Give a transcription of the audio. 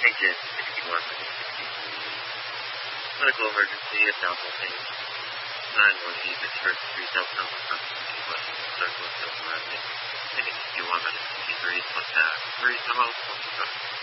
Engine 61 Medical emergency, abdominal pain. 918 Pittsburgh Street, Delta, Wisconsin, West, Circle, Delta, Rapid. Phoenix, Q1, 53, contact 3,